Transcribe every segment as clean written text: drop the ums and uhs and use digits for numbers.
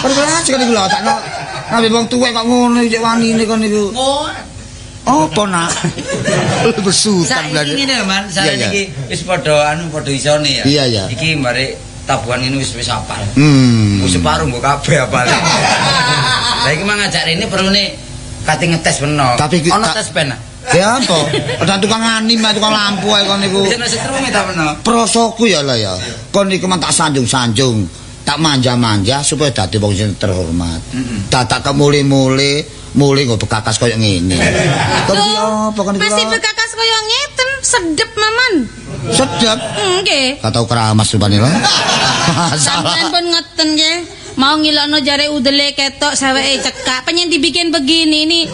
Perbelas kan niku lho takno. Nabi wong tuwek kok ngono cek wanine kon niku. Apa nak? Besutan blas. Saiki ngene lho Man, saiki wis padha isone ya. Iya. Iki mari tabuhan ini wis apal. Wis separuh mbok kabeh apal. Lah iki mang ngajak rene perlune kate ngetes peno. Ono tes pena. Ya apa? Ada tukang anim, tukang lampu ae kon niku. Wis ana setrume ta peno. Prosoku ya lah ya. Kon niku man tak sanjung-sanjung, tak manja-manja supaya dadi wong sing terhormat. Tak kemuli-muli, muli nggo bekakas koyo ngene. Kok apa kon niku? Masih bekakas koyo ngeten, sedep Maman. Sedep. Nggih. Gak tau keramas rupane lho. Sampeyan pun ngeten nggih. Mau ngilokno jare udele ketok saweke cekak. Pengen dibikin begini ini.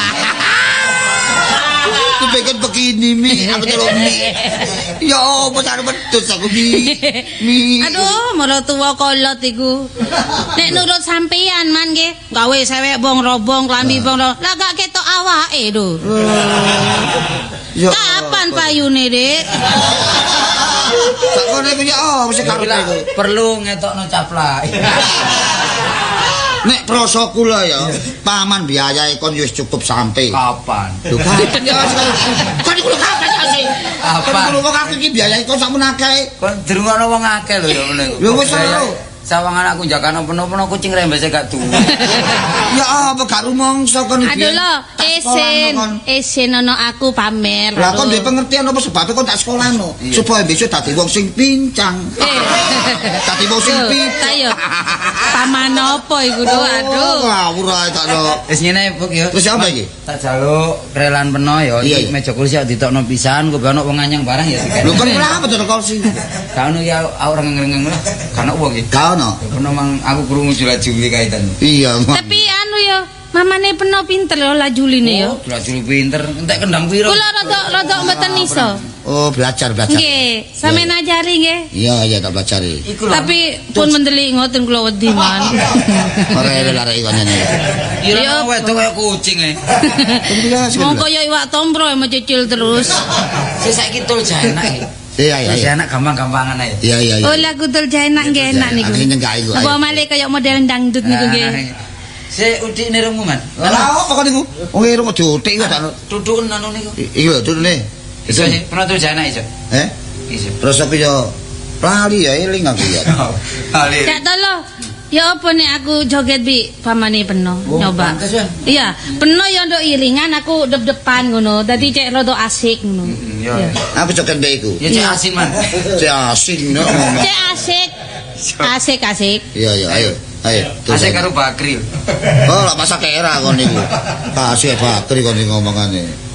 Dibikin begini Mi, apa tuh Mi? Ya apa cara bedus aku Mi. Aduh, malah tua kolot iku. Nek nurut sampeyan man nggih, gawe sewek bong robong, klambi bong robong. Lah gak ketok awake lho. Kapan payune, Dik? Tak kono iku ya wis karepe iku. Perlu ngetokno caplak. Nek prosoku lho ya, paman biayae kon wis cukup sampe. Kapan? Lho kapan ya kon iku lho kapan sih? Kapan? Kon wong akeh iki biayae kon sakmun akeh. Kon dirungokno wong akeh lho ya ngene. Lho wis lho. Sawangan aku jakano peno-peno kucing rembese gak tuwa. Ya apa gak rumangsa kon iki. Aduh lho, esen ono aku pamer. Lah kon duwe pengertian apa sebab kon tak sekolahno supaya besok dadi wong sing pincang. Dadi wong sing pincang. Ayo. Paman apa iku lho, aduh. Ngawur ae tak lho. Wis ngene Buk ya. Wis apa iki? Tak jaluk relan peno ya iki meja kursi ditokno pisan kok ono wong anyang barang ya dikai. Lho kon kenapa to kursi? Gak ono ya orang ngeng-ngeng lah. Kan wong iki. Ono. Peno mang aku krungu jula-juli kaitan. Iya. Tapi anu ya, mamane peno pinter lho lajuline ya. Oh, jula-juli pinter. Entek kendang piro? Kula rada mboten iso. Oh, belajar. Nggih, sampeyan ajari nggih. Iya, tak pelajari. Tapi pun mendelik ngoten kula wedi man. Ora lare kon ngene. Iya, wedok kaya kucing e. Wong kaya iwak tompro mecicil terus. Sing saiki tul jaenak e. Iya. Anak gampang-gampangan ae. Iya. Oh, lagu tul enak nggih enak niku. Apa malih kaya model dangdut niku nggih. Sik udik nirungmu man. Lah apa kok niku? Wong irung jutik kok tak. Dudukun anu niku. Iki lho dudune. Iso pernah tul jaenak iso. Iso. Terus aku yo lali ya eling aku ya. Lali. Cak tolo. Ya apa nek aku joget bi pamane peno nyoba. Iya, peno ya nduk iringan aku dep-depan ngono. Dadi cek rada asik ngono. Iya. Aku joget mbek iku. Ya cek asin man. Cek asin no. Cek asik. Iya, ayo. Asik karo Bakri. Oh, lah masak era kon niku. Asik Bakri kon ngomongane.